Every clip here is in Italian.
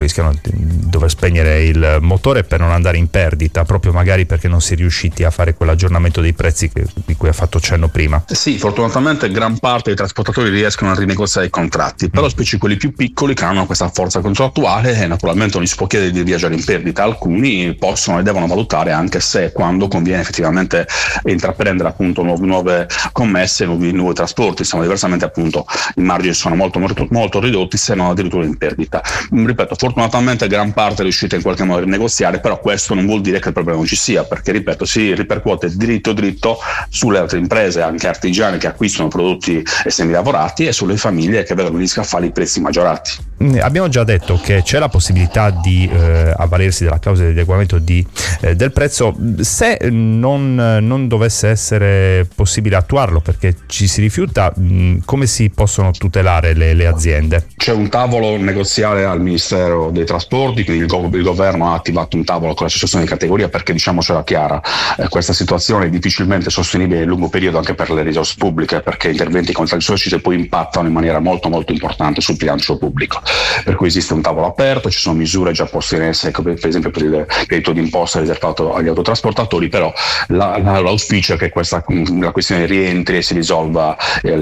rischiano di dover spegnere il motore per non andare in perdita, proprio magari perché non si è riusciti a fare quell'aggiornamento dei prezzi di cui ha fatto cenno prima. Sì, fortunatamente gran parte dei trasportatori riescono a rinegoziare i contratti, però specie quelli più piccoli che hanno questa forza contrattuale, e naturalmente non si può chiedere di viaggiare in perdita. Alcuni possono e devono valutare anche se e quando conviene effettivamente intraprendere appunto nuove commesse, nuovi trasporti, insomma diversamente appunto i margini sono molto ridotti, se non addirittura in perdita. Ripeto, fortunatamente gran parte è riuscita in qualche modo a rinegoziare, però questo non vuol dire che il problema non ci sia, perché ripeto si ripercuote dritto sulle altre imprese anche artigiane che acquistano prodotti e semilavorati e sulle famiglie che vedono gli scaffali i prezzi maggiorati. Abbiamo già detto che c'è la possibilità di avvalersi della clausola di adeguamento del prezzo. Se non dovesse essere possibile attuarlo perché ci si rifiuta, come si possono tutelare le aziende? C'è un tavolo negoziale al Ministero dei Trasporti, quindi il governo ha attivato un tavolo con l'associazione di categoria, perché diciamocela chiara, questa situazione è difficilmente sostenibile nel lungo periodo anche per le risorse pubbliche, perché interventi contro le società poi impattano in maniera molto importante sul bilancio pubblico. Per cui esiste un tavolo aperto, ci sono misure già poste in essere, come per esempio per il credito d'imposta riservato agli autotrasportatori, però l'auspicio è che la questione rientri e si risolva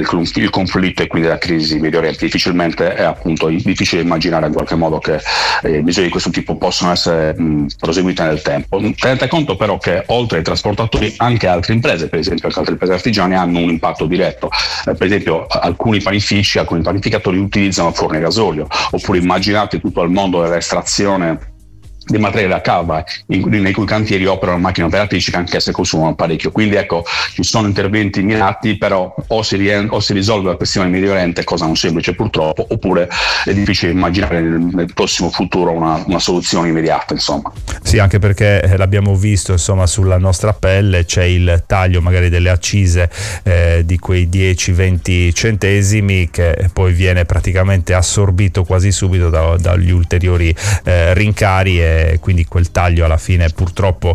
il conflitto e quindi la crisi in Medio Oriente. Difficilmente è appunto difficile immaginare in qualche modo che misure di questo tipo possano essere proseguite nel tempo. Tenete conto però che oltre ai trasportatori anche altre imprese, per esempio anche altre imprese artigiane, hanno un impatto diretto. Per esempio alcuni panificatori utilizzano forni a gasolio, oppure immaginate tutto il mondo dell'estrazione di materiale a cava nei cui cantieri operano macchine operatrici che anch'esse consumano parecchio. Quindi ecco, ci sono interventi mirati, però o si risolve la questione Medio Oriente, cosa non semplice purtroppo, oppure è difficile immaginare nel prossimo futuro una soluzione immediata, insomma. Sì, anche perché l'abbiamo visto insomma sulla nostra pelle, c'è il taglio magari delle accise di quei 10-20 centesimi che poi viene praticamente assorbito quasi subito dagli ulteriori rincari, e quindi quel taglio alla fine purtroppo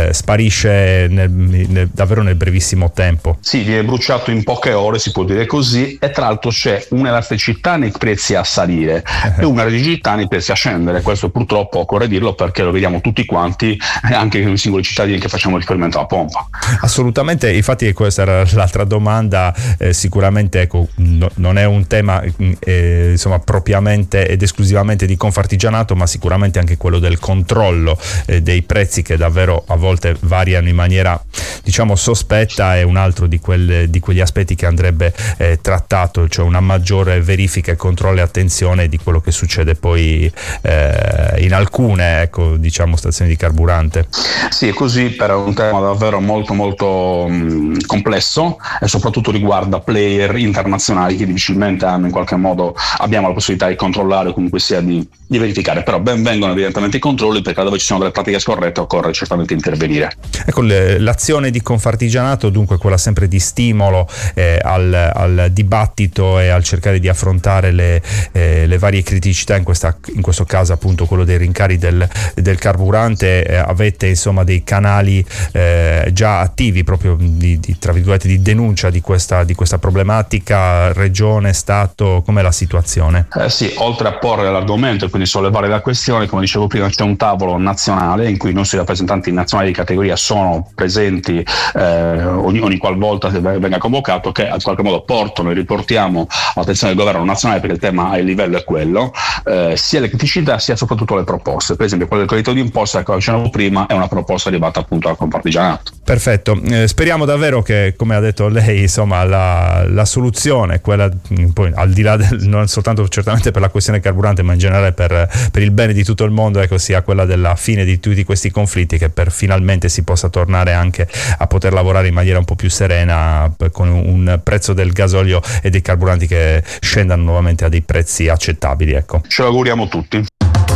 sparisce davvero nel brevissimo tempo. Sì, viene bruciato in poche ore, si può dire così, e tra l'altro c'è un'elasticità nei prezzi a salire e una rigidità nei prezzi a scendere. Questo purtroppo occorre dirlo, perché lo vediamo tutti quanti, anche i singoli cittadini che facciamo riferimento alla pompa. Assolutamente, infatti questa era l'altra domanda. Sicuramente ecco, non è un tema insomma propriamente ed esclusivamente di Confartigianato, ma sicuramente anche quello del controllo dei prezzi, che davvero a volte variano in maniera diciamo sospetta, è un altro di quegli aspetti che andrebbe trattato, cioè una maggiore verifica e controllo e attenzione di quello che succede poi in alcune diciamo stazioni di carburante. Sì, è così, per un tema davvero molto complesso, e soprattutto riguarda player internazionali che difficilmente hanno in qualche modo abbiamo la possibilità di controllare o comunque sia di verificare, però ben vengono evidentemente i controlli, perché dove ci sono delle pratiche scorrette occorre certamente intervenire. Ecco, l'azione di Confartigianato dunque quella sempre di stimolo al dibattito e al cercare di affrontare le varie criticità, in questo caso appunto quello dei rincari del carburante. Avete insomma dei canali già attivi proprio tra virgolette di denuncia di questa problematica, regione, stato, com'è la situazione? Sì, oltre a porre l'argomento e quindi sollevare la questione, come dicevo prima, c'è un tavolo nazionale in cui i nostri rappresentanti nazionali di categoria sono presenti ogni qualvolta venga convocato, che in qualche modo portano e riportiamo all'attenzione del governo nazionale, perché il tema a livello è quello, sia le criticità sia soprattutto le proposte. Per esempio quello del credito d'imposta, come dicevo prima, è una proposta arrivata appunto dal Confartigianato. Perfetto, speriamo davvero che, come ha detto lei, insomma la soluzione, quella poi al di là non soltanto certamente per la questione carburante, ma in generale per il bene di tutto il mondo, sia quella della fine di tutti questi conflitti, che finalmente si possa tornare anche a poter lavorare in maniera un po' più serena, con un prezzo del gasolio e dei carburanti che scendano nuovamente a dei prezzi accettabili. Ecco. Ce lo auguriamo tutti.